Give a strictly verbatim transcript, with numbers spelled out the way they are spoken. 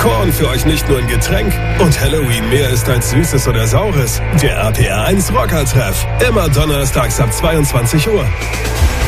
Korn für euch nicht nur ein Getränk und Halloween mehr ist als Süßes oder Saures. Der R P R eins Rocker-Treff. Immer donnerstags ab zweiundzwanzig Uhr.